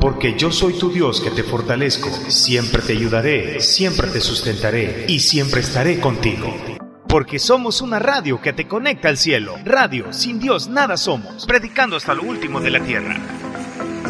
Porque yo soy tu Dios que te fortalezco, siempre te ayudaré, siempre te sustentaré y siempre estaré contigo. Porque somos una radio que te conecta al cielo. Radio, sin Dios nada somos, predicando hasta lo último de la tierra.